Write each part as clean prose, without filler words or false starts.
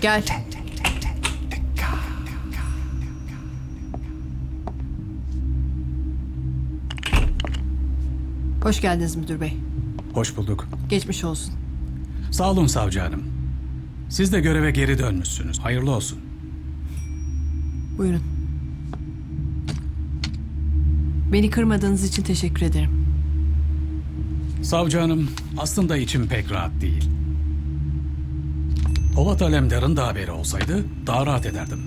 Gel. Hoş geldiniz müdür bey. Hoş bulduk. Geçmiş olsun. Sağ olun savcı hanım. Siz de göreve geri dönmüşsünüz. Hayırlı olsun. Buyurun. Beni kırmadığınız için teşekkür ederim. Savcı hanım, aslında içim pek rahat değil. Polat Alemdar'ın da haberi olsaydı daha rahat ederdim.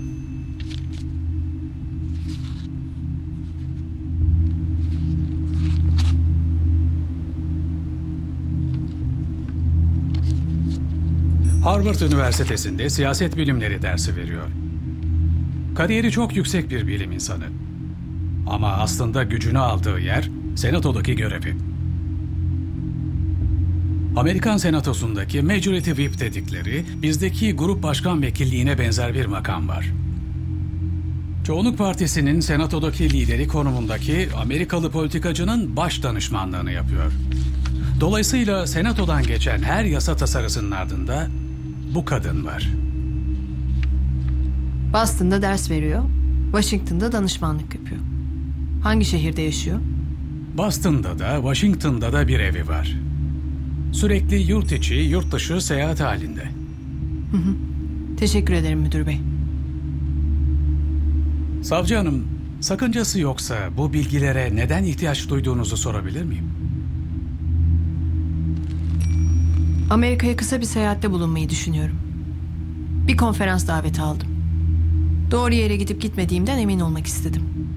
Harvard Üniversitesi'nde siyaset bilimleri dersi veriyor. Kariyeri çok yüksek bir bilim insanı. Ama aslında gücünü aldığı yer senatodaki görevi. Amerikan senatosundaki Majority Whip dedikleri bizdeki grup başkan vekilliğine benzer bir makam var. Çoğunluk Partisi'nin senatodaki lideri konumundaki Amerikalı politikacının baş danışmanlığını yapıyor. Dolayısıyla senatodan geçen her yasa tasarısının ardında bu kadın var. Boston'da ders veriyor. Washington'da danışmanlık yapıyor. Hangi şehirde yaşıyor? Boston'da da Washington'da da bir evi var. Sürekli yurt içi, yurt dışı seyahat halinde. Teşekkür ederim müdür bey. Savcı hanım, sakıncası yoksa bu bilgilere neden ihtiyaç duyduğunuzu sorabilir miyim? Amerika'ya kısa bir seyahatte bulunmayı düşünüyorum. Bir konferans daveti aldım. Doğru yere gidip gitmediğimden emin olmak istedim.